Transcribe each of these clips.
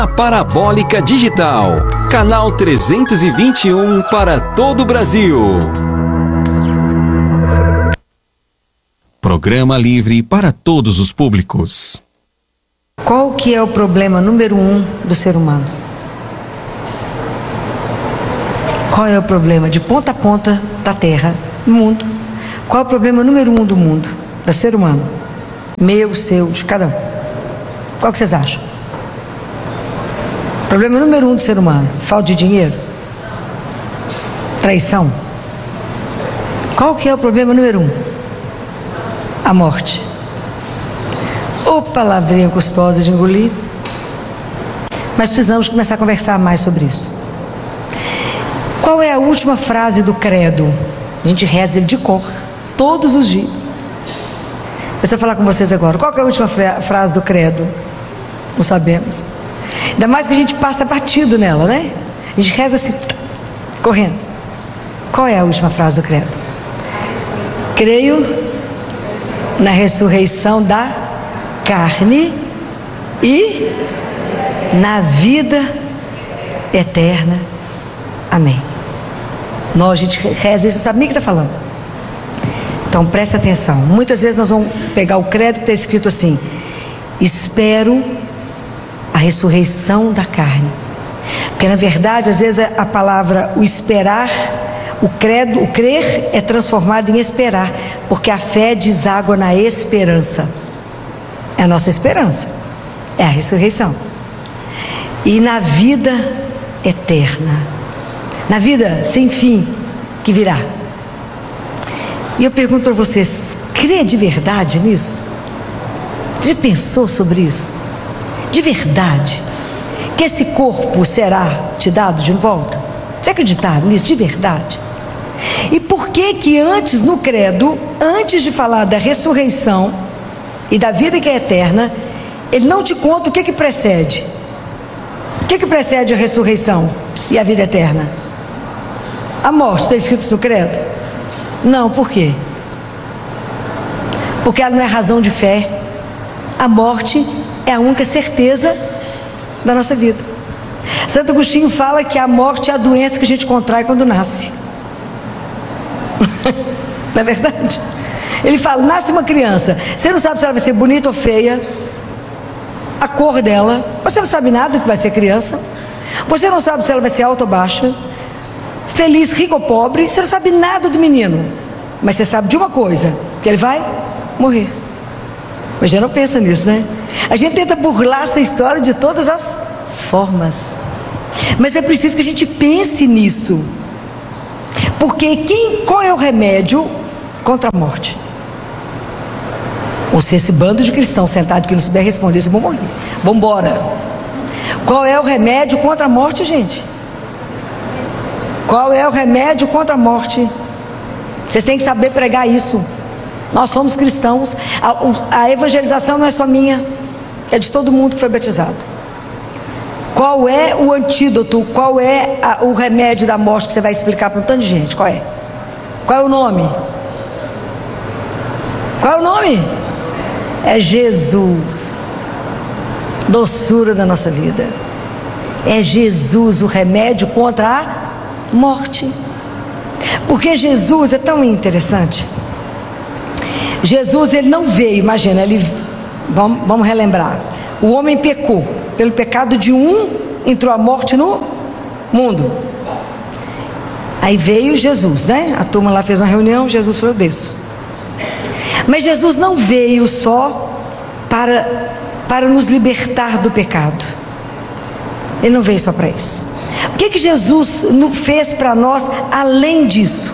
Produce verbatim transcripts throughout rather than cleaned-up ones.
A Parabólica Digital, canal trezentos e vinte e um para todo o Brasil. Programa livre para todos os públicos. Qual que é o problema número um do ser humano? Qual é o problema de ponta a ponta da Terra, do mundo? Qual é o problema número um do mundo, do ser humano? Meu, seu, de cada um. Qual que vocês acham? Problema número um do ser humano: falta de dinheiro? Traição? Qual que é o problema número um? A morte. Ô palavrinha gostosa de engolir. Mas precisamos começar a conversar mais sobre isso. Qual é a última frase do credo? A gente reza ele de cor, todos os dias. Eu vou falar com vocês agora. Qual que é a última frase do credo? Não sabemos. Ainda mais que a gente passa batido nela, né? A gente reza assim, correndo. Qual é a última frase do credo? Creio na ressurreição da carne e na vida eterna. Amém. Nós, a gente reza isso, não sabe nem o que está falando. Então presta atenção. Muitas vezes nós vamos pegar o credo que está escrito assim: espero a ressurreição da carne. Porque na verdade, às vezes a palavra o esperar, o credo, o crer é transformado em esperar, porque a fé deságua na esperança. É a nossa esperança, é a ressurreição. E na vida eterna, na vida sem fim que virá. E eu pergunto para vocês: crê de verdade nisso? Você já pensou sobre isso? De verdade? Que esse corpo será te dado de volta? Você acredita nisso de verdade? E por que que antes no credo, antes de falar da ressurreição e da vida que é eterna, ele não te conta o que que precede? O que que precede a ressurreição e a vida eterna? A morte, está escrito isso no credo? Não, por quê? Porque ela não é razão de fé. A morte é a única certeza da nossa vida. Santo Agostinho fala que a morte é a doença que a gente contrai quando nasce. Não é verdade? Ele fala: nasce uma criança, você não sabe se ela vai ser bonita ou feia, a cor dela, você não sabe nada que vai ser criança, você não sabe se ela vai ser alta ou baixa, feliz, rico ou pobre, você não sabe nada do menino, mas você sabe de uma coisa: que ele vai morrer. Mas já não pensa nisso, né? A gente tenta burlar essa história de todas as formas, mas é preciso que a gente pense nisso. Porque quem, qual é o remédio contra a morte? Ou se esse bando de cristãos sentado que não souber responder isso, vão morrer. Vamos embora. Qual é o remédio contra a morte, gente? Qual é o remédio contra a morte? Vocês têm que saber pregar isso. Nós somos cristãos. A, a evangelização não é só minha, é de todo mundo que foi batizado. Qual é o antídoto? Qual é a, o remédio da morte que você vai explicar para um tanto de gente? Qual é? Qual é o nome? Qual é o nome? É Jesus. Doçura da nossa vida. É Jesus o remédio contra a morte. Porque Jesus é tão interessante. Jesus, ele não veio, imagina, ele, vamos, vamos relembrar, o homem pecou, pelo pecado de um entrou a morte no mundo. Aí veio Jesus, né? A turma lá fez uma reunião, Jesus falou: eu desço. Mas Jesus não veio só para, para nos libertar do pecado. Ele não veio só para isso. O que que Jesus fez para nós além disso?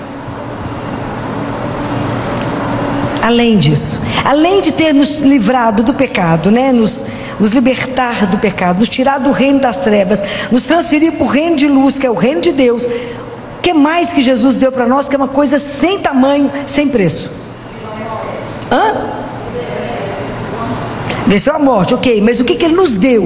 Além disso, além de ter nos livrado do pecado, né? nos, nos libertar do pecado, nos tirar do reino das trevas, nos transferir para o reino de luz, que é o reino de Deus. O que mais que Jesus deu para nós, que é uma coisa sem tamanho, sem preço? Hã? Venceu a morte, ok, mas o que que ele nos deu?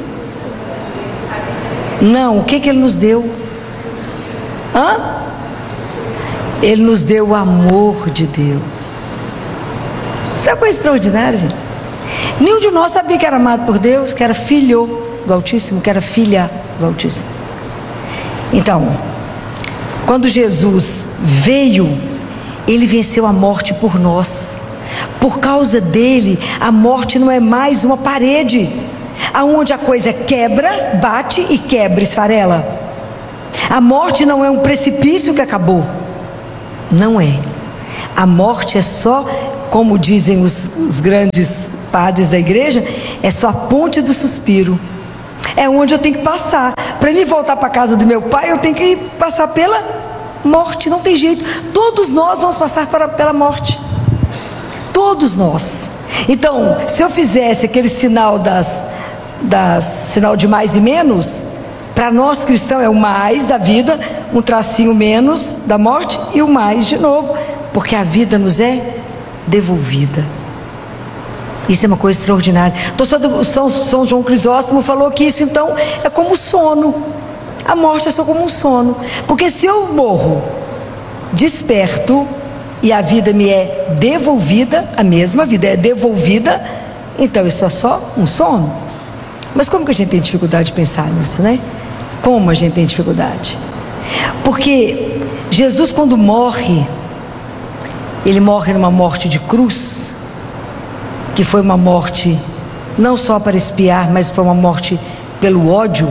Não, o que que ele nos deu? Hã? Ele nos deu o amor de Deus. Isso é uma coisa extraordinária, gente. Nenhum de nós sabia que era amado por Deus, que era filho. do Altíssimo, que era filha do Altíssimo. Então, quando Jesus veio, ele venceu a morte por nós. Por causa dele, a morte não é mais uma parede, aonde a coisa quebra, bate e quebra, esfarela. A morte não é um precipício que acabou. Não é. A morte é só, como dizem os, os grandes padres da igreja, é só a ponte do suspiro. É onde eu tenho que passar. Para mim voltar para a casa do meu pai, eu tenho que passar pela morte. Não tem jeito. Todos nós vamos passar para, pela morte. Todos nós. Então, se eu fizesse aquele sinal das, das sinal de mais e menos, para nós cristãos é o mais da vida, um tracinho menos da morte e o mais de novo, porque a vida nos é devolvida. Isso é uma coisa extraordinária. Então São, São João Crisóstomo falou que isso então é como sono. A morte é só como um sono. Porque se eu morro, desperto, e a vida me é devolvida, a mesma vida é devolvida, então isso é só um sono. Mas como que a gente tem dificuldade de pensar nisso, né? Como a gente tem dificuldade? Porque Jesus, quando morre, ele morre numa morte de cruz, que foi uma morte não só para expiar, mas foi uma morte pelo ódio.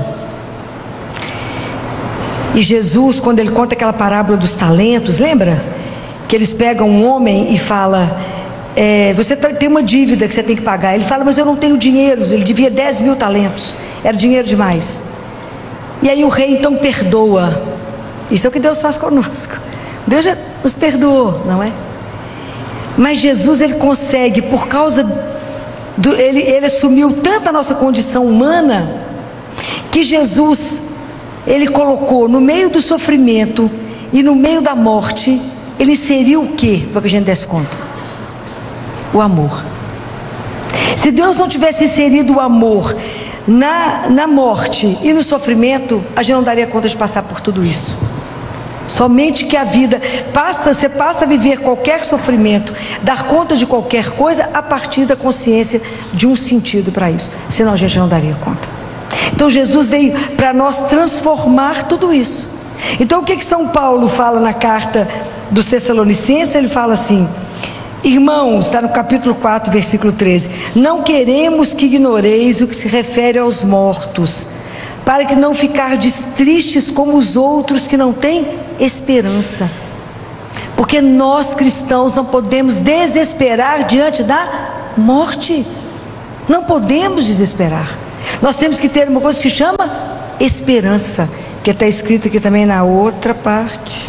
E Jesus, quando ele conta aquela parábola dos talentos, lembra? Que eles pegam um homem e fala, é, você tem uma dívida que você tem que pagar. Ele fala, mas eu não tenho dinheiro. Ele devia dez mil talentos, era dinheiro demais. E aí o rei então perdoa. Isso é o que Deus faz conosco. Deus já nos perdoou, não é? Mas Jesus, ele consegue, por causa do, ele, ele assumiu tanto a nossa condição humana, que Jesus, ele colocou no meio do sofrimento e no meio da morte, ele inseriu o que? Para que a gente desse conta? O amor. Se Deus não tivesse inserido o amor na, na morte e no sofrimento, a gente não daria conta de passar por tudo isso. Somente que a vida passa, você passa a viver qualquer sofrimento, dar conta de qualquer coisa a partir da consciência de um sentido para isso, senão a gente não daria conta. Então Jesus veio para nós transformar tudo isso. Então o que que São Paulo fala na carta dos Tessalonicenses? Ele fala assim, irmãos, está no capítulo quatro, versículo treze, não queremos que ignoreis o que se refere aos mortos, para que não ficardes tristes como os outros que não têm esperança. Porque nós cristãos não podemos desesperar diante da morte. Não podemos desesperar. Nós temos que ter uma coisa que se chama esperança, que está escrito aqui também na outra parte,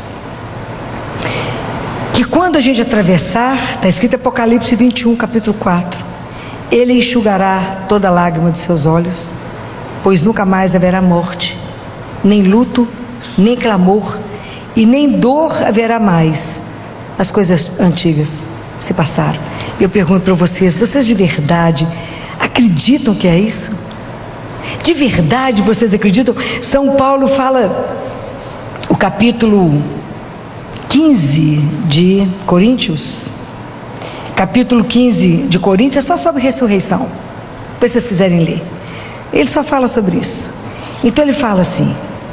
que quando a gente atravessar, está escrito em Apocalipse vinte e um, capítulo quatro, ele enxugará toda lágrima de seus olhos, pois nunca mais haverá morte, nem luto, nem clamor, e nem dor haverá mais. As coisas antigas se passaram. Eu pergunto para vocês, vocês de verdade acreditam que é isso? De verdade vocês acreditam? São Paulo fala, o capítulo quinze de Coríntios, capítulo quinze de Coríntios é só sobre ressurreição, depois se vocês quiserem ler, ele só fala sobre isso. Então ele fala assim,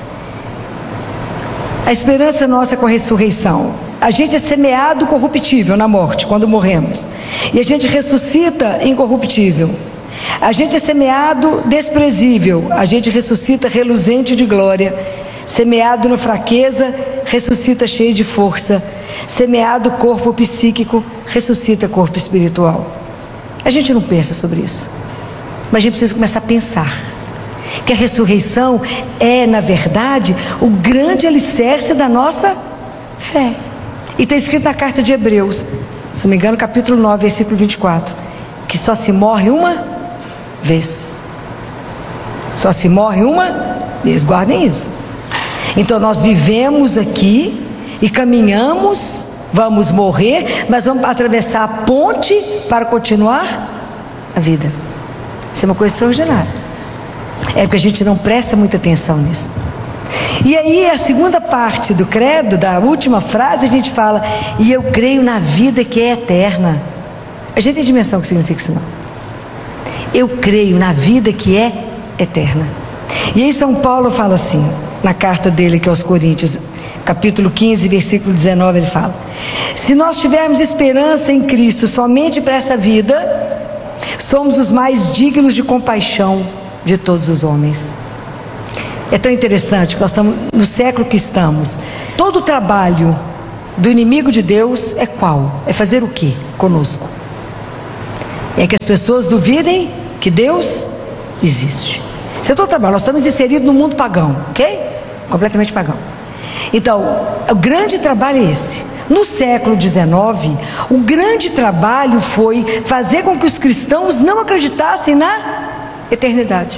a esperança nossa é com a ressurreição. A gente é semeado corruptível na morte, quando morremos, e a gente ressuscita incorruptível. A gente é semeado desprezível, a gente ressuscita reluzente de glória. Semeado na fraqueza, ressuscita cheio de força. Semeado corpo psíquico, ressuscita corpo espiritual. A gente não pensa sobre isso, mas a gente precisa começar a pensar que a ressurreição é, na verdade, o grande alicerce da nossa fé. E está escrito na carta de Hebreus, se não me engano, capítulo nove, versículo vinte e quatro, que só se morre uma vez. Só se morre uma vez, guardem isso. Então nós vivemos aqui e caminhamos, vamos morrer, mas vamos atravessar a ponte para continuar a vida. Isso é uma coisa extraordinária. É porque a gente não presta muita atenção nisso. E aí a segunda parte do credo, da última frase, a gente fala, e eu creio na vida que é eterna. A gente tem dimensão do que significa isso não? Eu creio na vida que é eterna. E aí São Paulo fala assim, na carta dele aqui aos Coríntios, capítulo quinze, versículo dezenove, ele fala: se nós tivermos esperança em Cristo somente para essa vida, somos os mais dignos de compaixão de todos os homens. É tão interessante que nós estamos no século que estamos. Todo o trabalho do inimigo de Deus é qual? É fazer o que conosco? É que as pessoas duvidem que Deus existe. Esse é todo o trabalho. Nós estamos inseridos no mundo pagão, ok? Completamente pagão. Então, o grande trabalho é esse. No século dezenove, o grande trabalho foi fazer com que os cristãos não acreditassem na eternidade.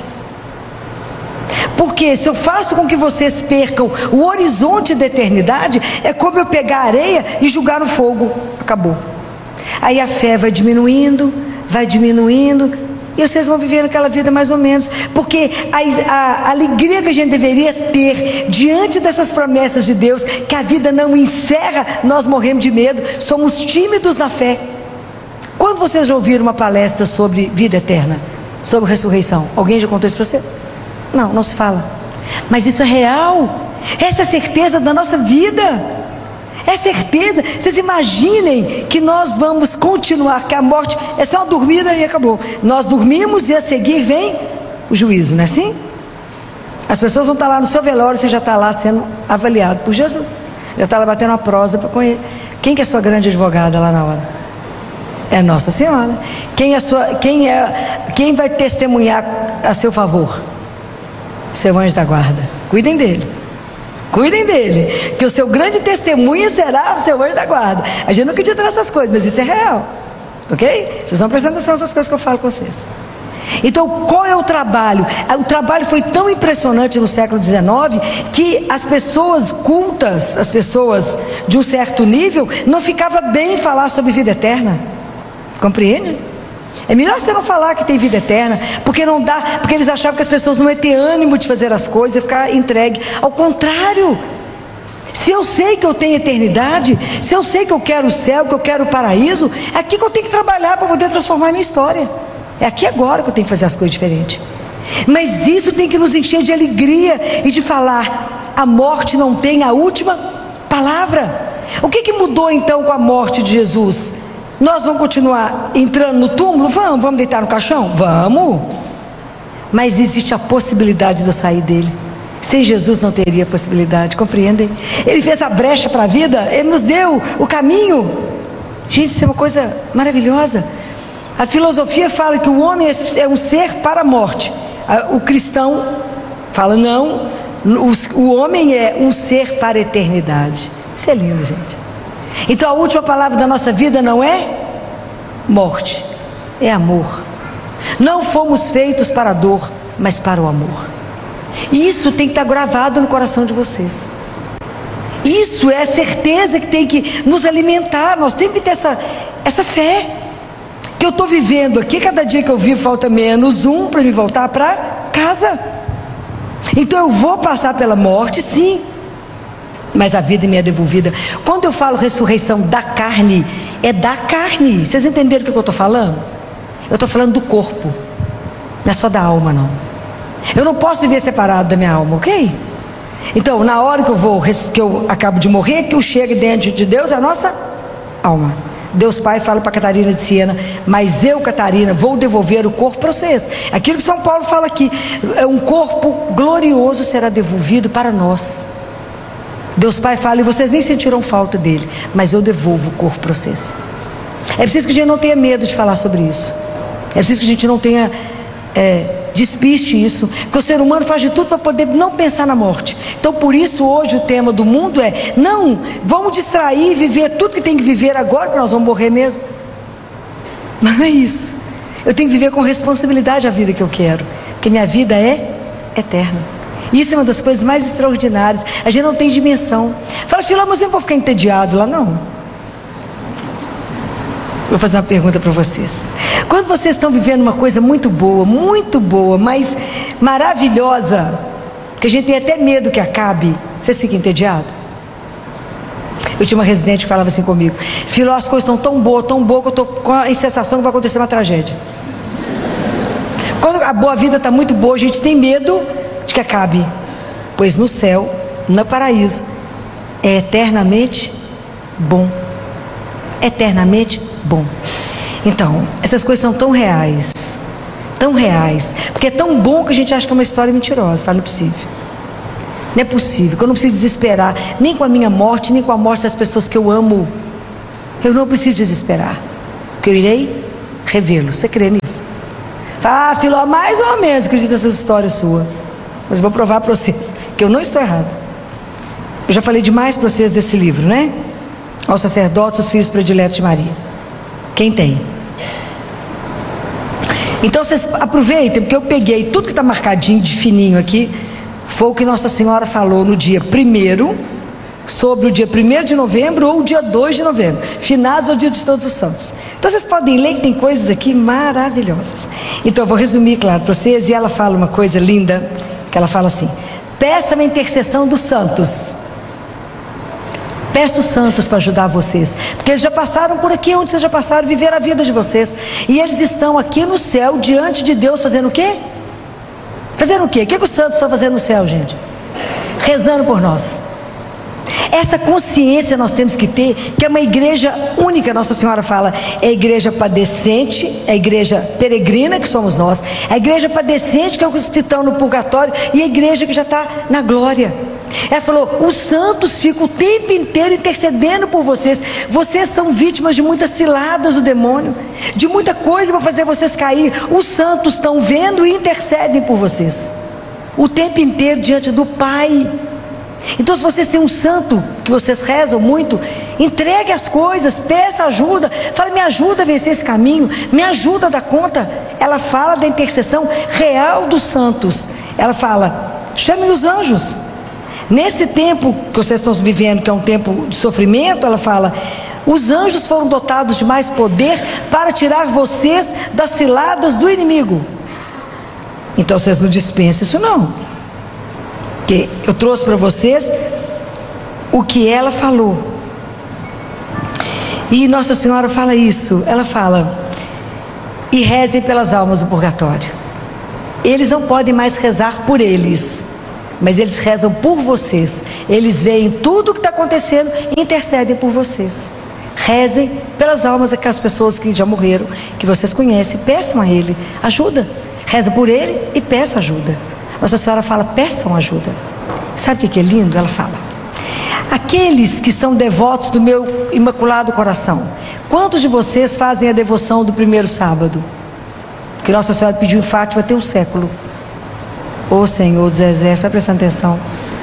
Porque se eu faço com que vocês percam o horizonte da eternidade, é como eu pegar areia e jogar no fogo. Acabou. Aí a fé vai diminuindo, vai diminuindo, e vocês vão viver aquela vida mais ou menos. Porque a, a, a alegria que a gente deveria ter diante dessas promessas de Deus, que a vida não encerra, nós morremos de medo, somos tímidos na fé. Quando vocês já ouviram uma palestra sobre vida eterna, sobre ressurreição? Alguém já contou isso para vocês? Não, não se fala. Mas isso é real. Essa é a certeza da nossa vida. É certeza. Vocês imaginem que nós vamos continuar, que a morte é só uma dormida e acabou. Nós dormimos e a seguir vem o juízo, não é assim? As pessoas vão estar lá no seu velório, você já está lá sendo avaliado por Jesus. Já está lá batendo uma prosa para conhecer. Quem que é a sua grande advogada lá na hora? É Nossa Senhora. Quem é, a sua, quem é, quem vai testemunhar a seu favor? Seu anjo da guarda. Cuidem dele. Cuidem dele, que o seu grande testemunho será o seu anjo da guarda. A gente não acredita nessas coisas, mas isso é real, ok? Vocês vão prestar atenção nessas coisas que eu falo com vocês. Então, qual é o trabalho? O trabalho foi tão impressionante no século dezenove, que as pessoas cultas, as pessoas de um certo nível, não ficava bem falar sobre vida eterna. Compreende? É melhor você não falar que tem vida eterna, porque não dá, porque eles achavam que as pessoas não iam ter ânimo de fazer as coisas e ficar entregue. Ao contrário, se eu sei que eu tenho eternidade, se eu sei que eu quero o céu, que eu quero o paraíso, é aqui que eu tenho que trabalhar para poder transformar a minha história. É aqui agora que eu tenho que fazer as coisas diferentes. Mas isso tem que nos encher de alegria e de falar: a morte não tem a última palavra. O que que mudou então com a morte de Jesus? Nós vamos continuar entrando no túmulo? Vamos, vamos deitar no caixão? Vamos. Mas existe a possibilidade de eu sair dele. Sem Jesus não teria possibilidade, compreendem? Ele fez a brecha para a vida, ele nos deu o caminho. Gente, isso é uma coisa maravilhosa. A filosofia fala que o homem é um ser para a morte. O cristão fala: não, o homem é um ser para a eternidade. Isso é lindo, gente. Então a última palavra da nossa vida não é morte, é amor. Não fomos feitos para a dor, mas para o amor. E isso tem que estar gravado no coração de vocês. Isso é a certeza que tem que nos alimentar. Nós temos que ter essa, essa fé que eu estou vivendo aqui. Cada dia que eu vivo falta menos um para me voltar para casa. Então eu vou passar pela morte, sim, mas a vida me é devolvida. Quando eu falo ressurreição da carne, é da carne. Vocês entenderam o que eu estou falando? Eu estou falando do corpo, não é só da alma, não. Eu não posso viver separado da minha alma, ok? Então, na hora que eu vou, que eu acabo de morrer, que eu chego diante de Deus, é a nossa alma. Deus Pai fala para Catarina de Siena: mas eu, Catarina, vou devolver o corpo para vocês. Aquilo que São Paulo fala aqui, é um corpo glorioso será devolvido para nós. Deus Pai fala: e vocês nem sentiram falta dele, mas eu devolvo o corpo para vocês. É preciso que a gente não tenha medo de falar sobre isso. É preciso que a gente não tenha é, despiste isso, porque o ser humano faz de tudo para poder não pensar na morte. Então por isso hoje o tema do mundo é: não, vamos distrair e viver tudo que tem que viver agora, porque nós vamos morrer mesmo. Mas não é isso. Eu tenho que viver com responsabilidade a vida que eu quero, porque minha vida é eterna. Isso é uma das coisas mais extraordinárias. A gente não tem dimensão. Fala: filho, mas eu não vou ficar entediado lá, não. Vou fazer uma pergunta para vocês. Quando vocês estão vivendo uma coisa muito boa, muito boa, mas maravilhosa, que a gente tem até medo que acabe, vocês ficam entediados? Eu tinha uma residente que falava assim comigo: filho, as coisas estão tão boas, tão boas, que eu estou com a sensação que vai acontecer uma tragédia. Quando a boa vida está muito boa, a gente tem medo de que acabe. Pois no céu, no paraíso, é eternamente bom. Eternamente bom. Então, essas coisas são tão reais, tão reais, porque é tão bom que a gente acha que é uma história mentirosa. Fala, não é possível. Não é possível, que eu não preciso desesperar, nem com a minha morte, nem com a morte das pessoas que eu amo. Eu não preciso desesperar, porque eu irei revê-lo. Você crê nisso? Fala, ah, Filó, mais ou menos acredito nessas histórias suas. Mas eu vou provar para vocês que eu não estou errado. Eu já falei demais para vocês desse livro, né? Aos sacerdotes, os filhos prediletos de Maria. Quem tem? Então vocês aproveitem, porque eu peguei tudo que está marcadinho de fininho aqui. Foi o que Nossa Senhora falou no dia primeiro, sobre o dia primeiro de novembro ou o dia dois de novembro, finados ao dia de Todos os Santos. Então vocês podem ler que tem coisas aqui maravilhosas. Então eu vou resumir, claro, para vocês. E ela fala uma coisa linda, que ela fala assim: peça a intercessão dos santos. Peça os santos para ajudar vocês, porque eles já passaram por aqui onde vocês já passaram, viveram a vida de vocês, e eles estão aqui no céu, diante de Deus, fazendo o quê? Fazendo o quê? O que, que os santos estão fazendo no céu, gente? Rezando por nós. Essa consciência nós temos que ter, que é uma igreja única. Nossa Senhora fala, é a igreja padecente, é a igreja peregrina, que somos nós, a igreja padecente, que é os que estão no purgatório, e a igreja que já está na glória. Ela falou, os santos ficam o tempo inteiro intercedendo por vocês. Vocês são vítimas de muitas ciladas do demônio, de muita coisa para fazer vocês cair. Os santos estão vendo e intercedem por vocês o tempo inteiro diante do Pai. Então, se vocês têm um santo que vocês rezam muito, entregue as coisas, peça ajuda, fala, me ajuda a vencer esse caminho, me ajuda a dar conta. Ela fala da intercessão real dos santos. Ela fala, chame os anjos. Nesse tempo que vocês estão vivendo, que é um tempo de sofrimento, ela fala, os anjos foram dotados de mais poder para tirar vocês das ciladas do inimigo. Então vocês não dispensem isso não, porque eu trouxe para vocês o que ela falou. E Nossa Senhora fala isso. Ela fala, e rezem pelas almas do purgatório. Eles não podem mais rezar por eles, mas eles rezam por vocês. Eles veem tudo o que está acontecendo e intercedem por vocês. Rezem pelas almas daquelas pessoas que já morreram, que vocês conhecem. Peçam a Ele ajuda. Reza por Ele e peça ajuda. Nossa Senhora fala, peçam ajuda. Sabe o que é lindo? Ela fala, aqueles que são devotos do meu imaculado coração, quantos de vocês fazem a devoção do primeiro sábado? Que Nossa Senhora pediu em Fátima tem um século. Ó oh, Senhor dos Exércitos, vai prestando atenção.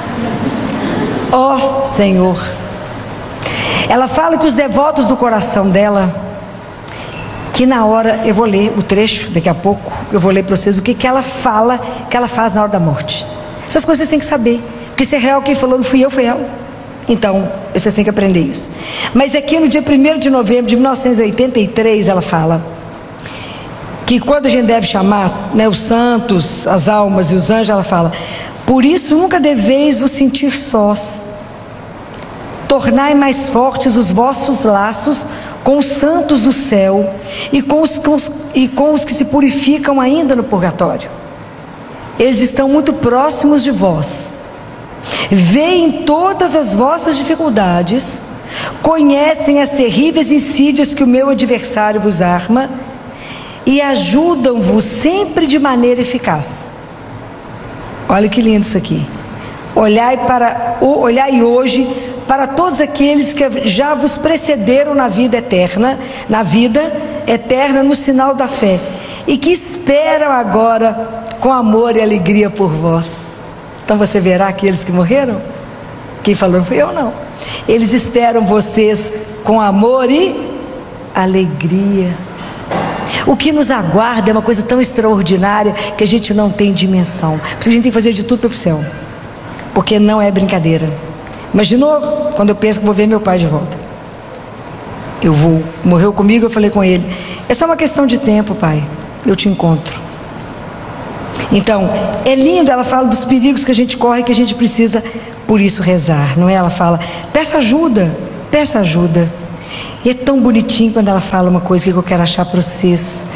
Ó oh, Senhor. Ela fala que os devotos do coração dela, que na hora, eu vou ler o trecho, daqui a pouco, eu vou ler para vocês o que, que ela fala, que ela faz na hora da morte. Essas coisas vocês têm que saber, porque se é real, quem falou não fui eu, foi ela. Então, vocês têm que aprender isso. Mas aqui no dia primeiro de novembro de mil novecentos e oitenta e três, ela fala que quando a gente deve chamar, né, os santos, as almas e os anjos, ela fala, por isso nunca deveis vos sentir sós, tornai mais fortes os vossos laços com os santos do céu e com os, com os, e com os que se purificam ainda no purgatório. Eles estão muito próximos de vós, veem todas as vossas dificuldades, conhecem as terríveis insídias que o meu adversário vos arma e ajudam-vos sempre de maneira eficaz. Olha que lindo isso aqui. Olhai, para, olhai hoje para todos aqueles que já vos precederam na vida eterna, na vida eterna no sinal da fé, e que esperam agora com amor e alegria por vós. Então você verá aqueles que morreram? Quem falou não fui eu não. Eles esperam vocês com amor e alegria. O que nos aguarda é uma coisa tão extraordinária que a gente não tem dimensão. Por isso a gente tem que fazer de tudo para ir para o céu, porque não é brincadeira. Mas de novo, quando eu penso que vou ver meu pai de volta, eu vou, morreu comigo, eu falei com ele, é só uma questão de tempo, pai, eu te encontro. Então, é lindo, ela fala dos perigos que a gente corre, que a gente precisa, por isso, rezar, não é? Ela fala, peça ajuda, peça ajuda. E é tão bonitinho quando ela fala uma coisa que eu quero achar para vocês.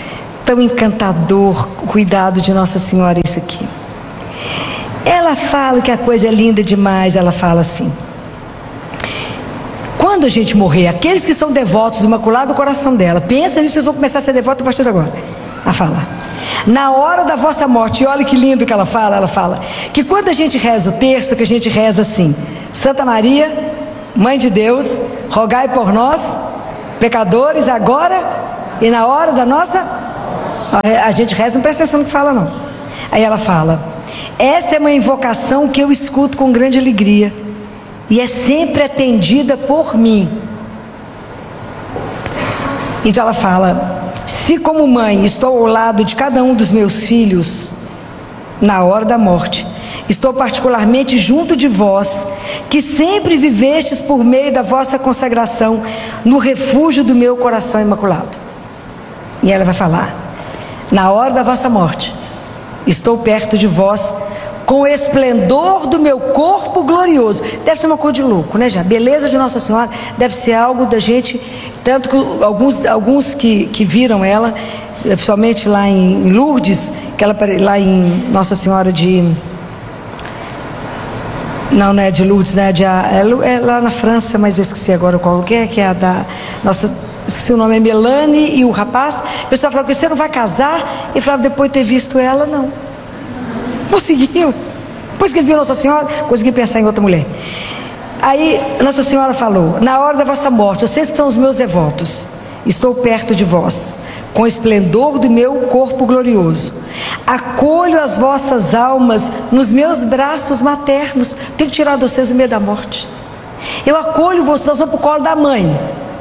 tão encantador o cuidado de Nossa Senhora, isso aqui. Ela fala que a coisa é linda demais, ela fala assim: quando a gente morrer, aqueles que são devotos do Imaculado Coração dela, pensa nisso, vocês vão começar a ser devotos a partir de agora. Ela fala: na hora da vossa morte, e olha que lindo que ela fala, ela fala que quando a gente reza o terço, que a gente reza assim: Santa Maria, Mãe de Deus, rogai por nós, pecadores, agora e na hora da nossa... A gente reza, não presta atenção no que fala não. Aí ela fala: esta é uma invocação que eu escuto com grande alegria e é sempre atendida por mim. Então ela fala: se como mãe estou ao lado de cada um dos meus filhos na hora da morte, estou particularmente junto de vós, que sempre vivestes por meio da vossa consagração no refúgio do meu coração imaculado. E ela vai falar: na hora da vossa morte, estou perto de vós com o esplendor do meu corpo glorioso. Deve ser uma coisa de louco, né, já? Beleza de Nossa Senhora deve ser algo da gente, tanto que alguns, alguns que, que viram ela, principalmente lá em Lourdes, que ela, lá em Nossa Senhora de... Não, não é de Lourdes, né? De, é, é lá na França, mas eu esqueci agora qual que é, que é a da... Nossa, esqueci o nome, é Melanie e o rapaz. O pessoal falou que você não vai casar, e falava, depois de ter visto ela, não. Conseguiu. Depois que ele viu Nossa Senhora, conseguiu pensar em outra mulher. Aí Nossa Senhora falou: na hora da vossa morte, vocês que são os meus devotos, estou perto de vós, com o esplendor do meu corpo glorioso. Acolho as vossas almas nos meus braços maternos. Tenho que tirar de vocês o medo da morte. Eu acolho vocês, nós vamos para o colo da mãe.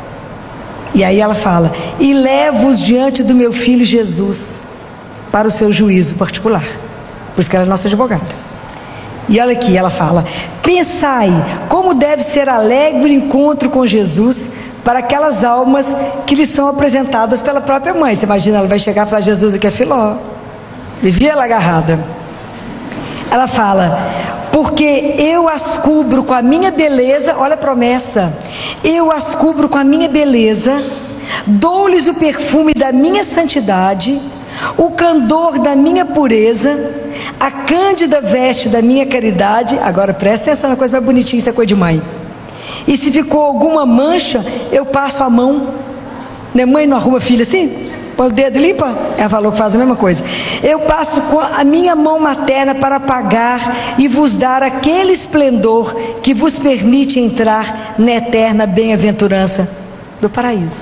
E aí ela fala: e levo-os diante do meu filho Jesus, para o seu juízo particular. Por isso que ela é nossa advogada. E olha aqui, ela fala: pensai como deve ser alegre o encontro com Jesus para aquelas almas que lhe são apresentadas pela própria mãe. Você imagina, ela vai chegar e falar: Jesus aqui é Filó, vivia ela agarrada. Ela fala: porque eu as cubro com a minha beleza. Olha a promessa: eu as cubro com a minha beleza, dou-lhes o perfume da minha santidade, o candor da minha pureza, a cândida veste da minha caridade. Agora presta atenção na coisa mais bonitinha, isso é coisa de mãe. E se ficou alguma mancha, eu passo a mão. Né, mãe não arruma filha assim? Põe o dedo e limpa? Ela falou que faz a mesma coisa. Eu passo com a minha mão materna para apagar e vos dar aquele esplendor que vos permite entrar na eterna bem-aventurança do paraíso.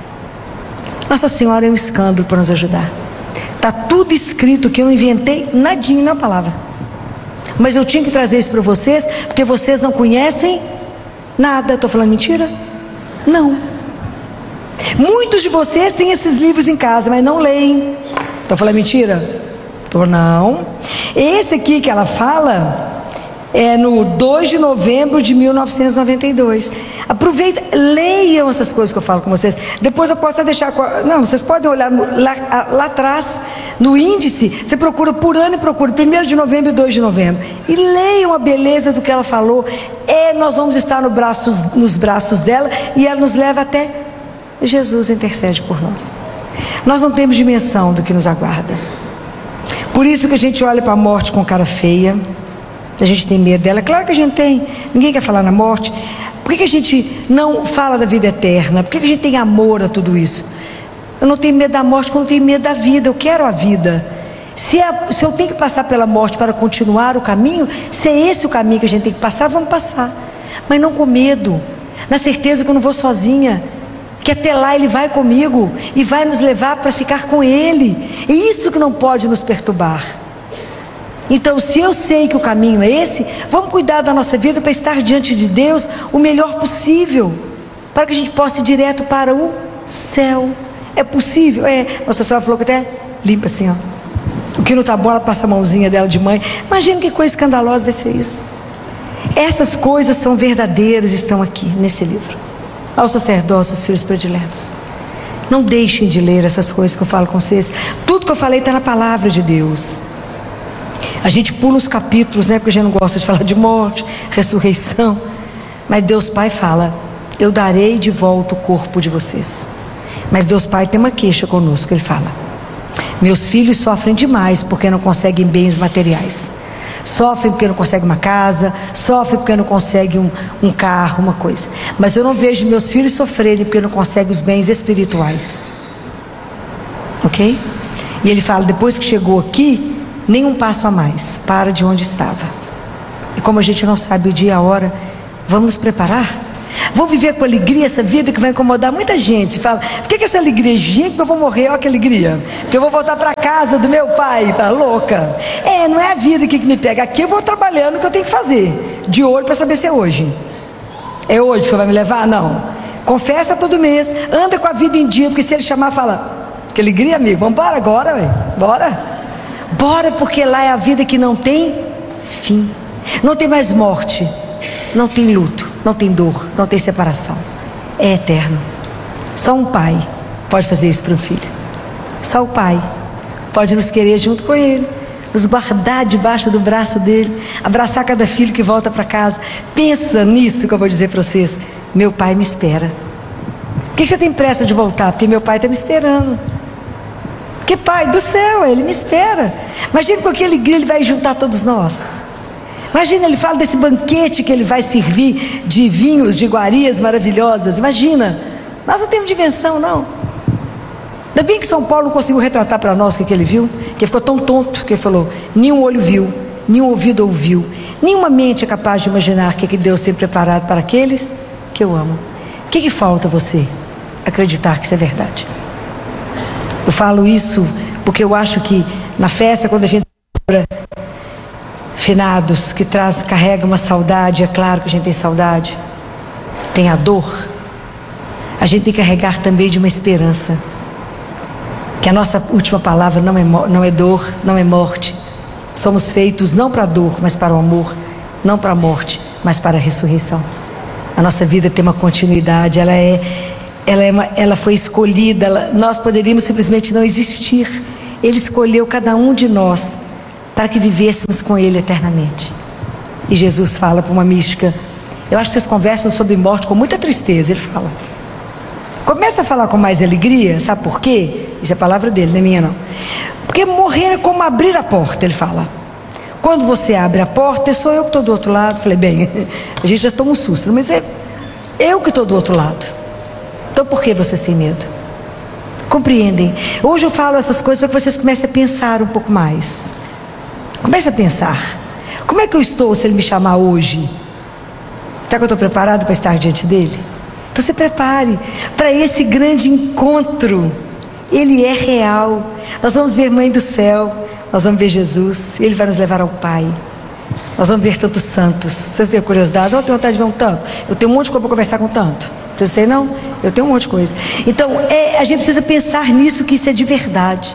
Nossa Senhora é um escândalo para nos ajudar. Está tudo escrito, que eu não inventei nadinho na palavra. Mas eu tinha que trazer isso para vocês, porque vocês não conhecem nada. Estou falando mentira? Não. Muitos de vocês têm esses livros em casa, mas não leem. Estou falando mentira? Estou não. Esse aqui que ela fala é no dois de novembro de mil novecentos e noventa e dois. Aproveita, leiam essas coisas que eu falo com vocês. Depois eu posso até deixar... Não, vocês podem olhar lá, lá atrás, no índice, você procura por ano e procura primeiro de novembro e dois de novembro. E leiam a beleza do que ela falou. É, nós vamos estar no braços, nos braços dela, e ela nos leva até Jesus intercede por nós. Nós não temos dimensão do que nos aguarda. Por isso que a gente olha para a morte com cara feia. A gente tem medo dela. Claro que a gente tem. Ninguém quer falar na morte. Por que, que a gente não fala da vida eterna? Por que, que a gente tem amor a tudo isso? Eu não tenho medo da morte porque eu não tenho medo da vida. Eu quero a vida. Se, a, se eu tenho que passar pela morte para continuar o caminho, se é esse o caminho que a gente tem que passar, vamos passar. Mas não com medo. Na certeza que eu não vou sozinha. Que até lá Ele vai comigo e vai nos levar para ficar com Ele. E isso que não pode nos perturbar. Então, se eu sei que o caminho é esse, vamos cuidar da nossa vida para estar diante de Deus o melhor possível, para que a gente possa ir direto para o céu. É possível? É. Nossa Senhora falou que até limpa assim, ó. O que não está bom, ela passa a mãozinha dela de mãe. Imagina que coisa escandalosa vai ser isso. Essas coisas são verdadeiras, estão aqui nesse livro. Ao sacerdócio, os filhos prediletos, não deixem de ler essas coisas que eu falo com vocês. Tudo que eu falei está na palavra de Deus. A gente pula os capítulos, né? Porque a gente não gosta de falar de morte, ressurreição. Mas Deus Pai fala: eu darei de volta o corpo de vocês. Mas Deus Pai tem uma queixa conosco. Ele fala: Meus filhos sofrem demais porque não conseguem bens materiais. Sofrem porque não conseguem uma casa, sofrem porque não conseguem um, um carro, uma coisa. Mas eu não vejo meus filhos sofrerem porque não conseguem os bens espirituais. Ok? E ele fala, depois que chegou aqui, nem um passo a mais, para de onde estava. E como a gente não sabe o dia e a hora, vamos nos preparar? Vou viver com alegria essa vida que vai incomodar muita gente. Fala, por que, que essa alegria? Gente, eu vou morrer, olha que alegria. Porque eu vou voltar para casa do meu pai. Fala, louca. É, não é a vida aqui que me pega. Aqui eu vou trabalhando o que eu tenho que fazer. De olho para saber se é hoje. É hoje que você vai me levar? Não. Confessa todo mês. Anda com a vida em dia, porque se ele chamar, fala, que alegria, amigo. Vamos embora agora, ué. Bora. Bora, porque lá é a vida que não tem fim. Não tem mais morte. Não tem luto, não tem dor, não tem separação. É eterno. Só um pai pode fazer isso para um filho. Só o pai pode nos querer junto com ele, nos guardar debaixo do braço dele, abraçar cada filho que volta para casa. Pensa nisso que eu vou dizer para vocês. Meu pai me espera. Por que você tem pressa de voltar? Porque meu pai está me esperando. Porque pai do céu, ele me espera. Imagina com que alegria ele vai juntar todos nós. Imagina, ele fala desse banquete que ele vai servir de vinhos, de iguarias maravilhosas. Imagina, nós não temos dimensão, não. Ainda bem que São Paulo não conseguiu retratar para nós o que ele viu, que ele ficou tão tonto que ele falou, nenhum olho viu, nenhum ouvido ouviu, nenhuma mente é capaz de imaginar o que Deus tem preparado para aqueles que eu amo. O que, que falta a você acreditar que isso é verdade? Eu falo isso porque eu acho que na festa, quando a gente finados, que traz, carrega uma saudade, é claro que a gente tem saudade, tem a dor, a gente tem que carregar também de uma esperança, que a nossa última palavra não é, não é dor, não é morte. Somos feitos não para a dor, mas para o amor, não para a morte, mas para a ressurreição. A nossa vida tem uma continuidade, ela é, ela é uma, ela foi escolhida, ela, nós poderíamos simplesmente não existir. Ele escolheu cada um de nós para que vivêssemos com Ele eternamente. E Jesus fala para uma mística, eu acho que vocês conversam sobre morte com muita tristeza. Ele fala, começa a falar com mais alegria, sabe por quê? Isso é a palavra dele, não é minha não. Porque morrer é como abrir a porta, ele fala. Quando você abre a porta, sou eu que estou do outro lado. Falei, bem, a gente já toma um susto, mas é eu que estou do outro lado. Então por que vocês têm medo? Compreendem? Hoje eu falo essas coisas para que vocês comecem a pensar um pouco mais. Comece a pensar, como é que eu estou se Ele me chamar hoje? Será que eu estou preparado para estar diante dEle? Então se prepare para esse grande encontro. Ele é real. Nós vamos ver Mãe do Céu, nós vamos ver Jesus, Ele vai nos levar ao Pai. Nós vamos ver tantos santos. Vocês têm curiosidade? Eu tenho vontade de ver um tanto. Eu tenho um monte de coisa para conversar com tanto. Vocês têm não? Eu tenho um monte de coisa. Então é, a gente precisa pensar nisso, que isso é de verdade.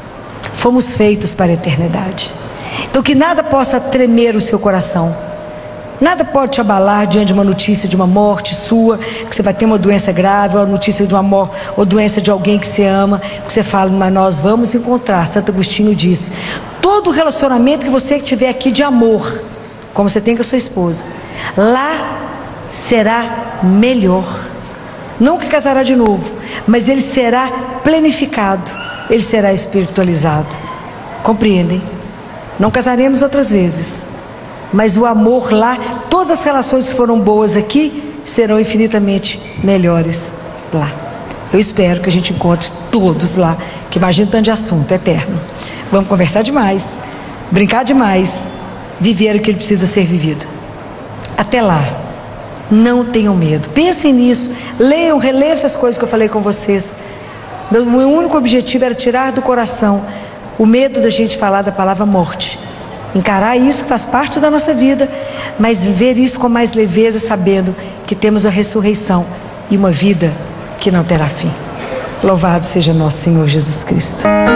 Fomos feitos para a eternidade. Então que nada possa tremer o seu coração, nada pode te abalar diante de uma notícia de uma morte sua, que você vai ter uma doença grave, ou a notícia de uma morte, ou doença de alguém que você ama, que você fala, mas nós vamos encontrar. Santo Agostinho disse, todo relacionamento que você tiver aqui de amor, como você tem com a sua esposa, lá será melhor. Não que casará de novo, mas ele será planificado, ele será espiritualizado. Compreendem? Não casaremos outras vezes, mas o amor lá, todas as relações que foram boas aqui serão infinitamente melhores lá. Eu espero que a gente encontre todos lá, que imagina tanto de assunto eterno. Vamos conversar demais, brincar demais, viver o que ele precisa ser vivido. Até lá, não tenham medo, pensem nisso, leiam, releiam essas coisas que eu falei com vocês. Meu, meu único objetivo era tirar do coração o medo da gente falar da palavra morte. Encarar isso faz parte da nossa vida, mas ver isso com mais leveza, sabendo que temos a ressurreição e uma vida que não terá fim. Louvado seja nosso Senhor Jesus Cristo.